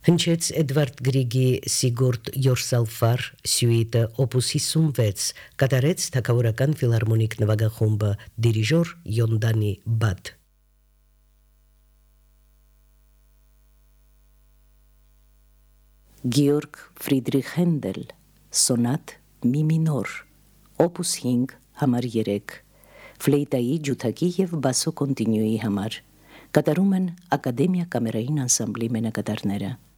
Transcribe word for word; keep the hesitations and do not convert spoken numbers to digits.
Հնչեց Էդվարդ Գրիգի Sigurd Jorsalfar սյուիտը օպուս հիսունվեց, կատարեց թագավորական ֆիլհարմոնիկ նվագախումբը դիրիժոր Յոնդանի Բատ։ Գեորգ Ֆրիդրիխ Հենդել Սոնատ մի մինոր օպուս հինգ համար երեք ֆլեյտայի, ջութակի և բասո կոնտինյուի համար կատարում են Ակադեմիա կամերային անսամբլի մենակատարները։